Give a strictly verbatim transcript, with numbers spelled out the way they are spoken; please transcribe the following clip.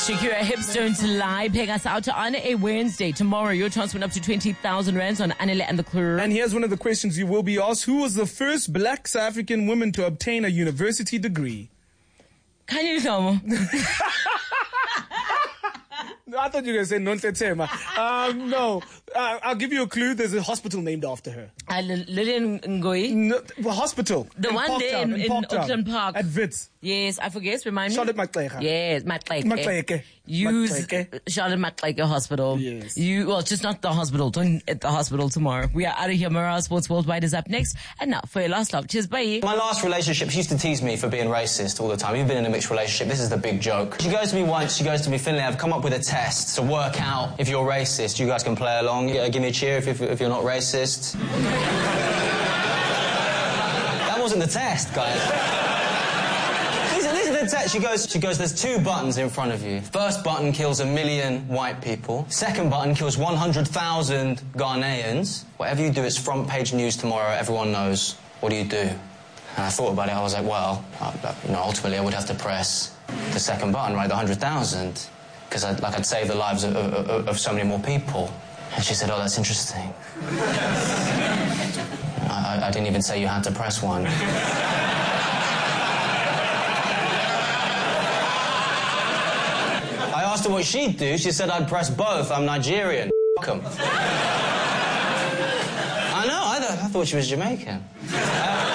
Shakira, Hips Don't Lie, paying us out to Honor a Wednesday. Tomorrow, your chance went up to twenty thousand rands on Anile and the Crew. And here's one of the questions you will be asked. Who was the first black South African woman to obtain a university degree? Can you know? I thought you were going to say Nontetema. Um, no. Uh, I'll give you a clue. There's a hospital named after her. Uh, Lillian Ngoyi? No, the hospital. The in one Parktown, there in, in, in Auckland Park. At Wits. Yes, I forget. Remind me. Charlotte Maxeke. Yes, Maxeke. Maxeke. Use Maxeke. Charlotte Maxeke Hospital. Yes. You, well, just not the hospital. Don't at the hospital tomorrow. We are out of here. Mirage Sports Worldwide is up next. And now for your last love. Cheers, bye. My last relationship, she used to tease me for being racist all the time. You've been in a mixed relationship. This is the big joke. She goes to me once. She goes to me, Finlay, I've come up with a test to work out if you're racist. You guys can play along. Yeah, give me a cheer if, if, if you're not racist. That wasn't the test, guys. Listen, listen to the test. She goes, she goes, there's two buttons in front of you. First button kills a million white people. Second button kills one hundred thousand Ghanaians. Whatever you do, it's front page news tomorrow. Everyone knows. What do you do? And I thought about it. I was like, well, uh, you know, ultimately I would have to press the second button, right, the one hundred thousand. Because I'd, like, I'd save the lives of, of, of so many more people. And she said, oh, that's interesting. I, I didn't even say you had to press one. I asked her what she'd do. She said I'd press both. I'm Nigerian. F*** 'em. I know, I, th I thought she was Jamaican.